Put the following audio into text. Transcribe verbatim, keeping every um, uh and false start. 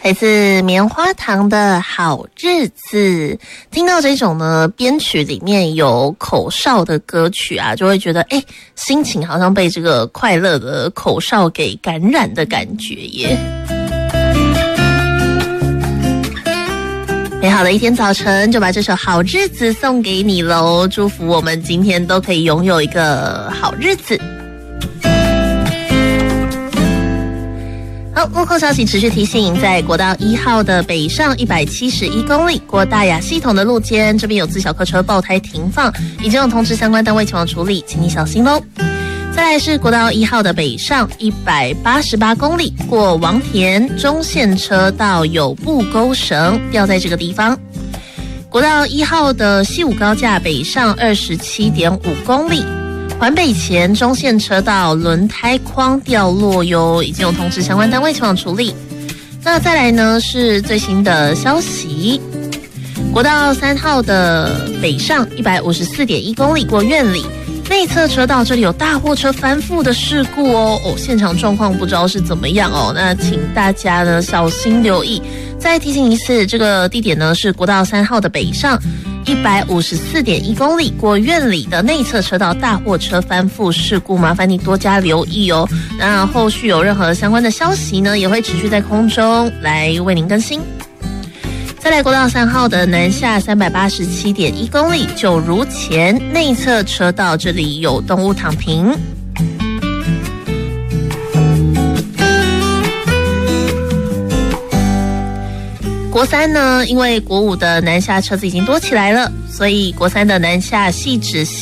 来自棉花糖的好日子。听到这种呢编曲里面有口哨的歌曲啊，就会觉得哎，心情好像被这个快乐的口哨给感染的感觉耶。美好的一天早晨，就把这首好日子送给你喽，祝福我们今天都可以拥有一个好日子。好，路况消息持续提醒，在国道一号的北上一百七十一公里过大雅系统的路肩，这边有自小客车爆胎停放，已经有通知相关单位前往处理，请你小心喽。再来是国道一号的北上一百八十八公里过王田中线车道有布钩绳掉在这个地方。国道一号的西武高架北上二十七点五公里。环北前中线车道轮胎框掉落哟，已经有通知相关单位前往处理。那再来呢是最新的消息，国道三号的北上一百五十四点一公里过苑里内侧车道，这里有大货车翻覆的事故哦。哦，现场状况不知道是怎么样哦，那请大家呢小心留意。再提醒一次，这个地点呢是国道三号的北上一百五十四点一公里过苑里的内侧车道大货车翻覆事故，麻烦你多加留意哦。那后续有任何相关的消息呢，也会持续在空中来为您更新。再来国道三号的南下三百八十七点一公里九如前内侧车道，这里有动物躺平。国三呢，因为国五的南下车子已经多起来了，所以国三的南下汐止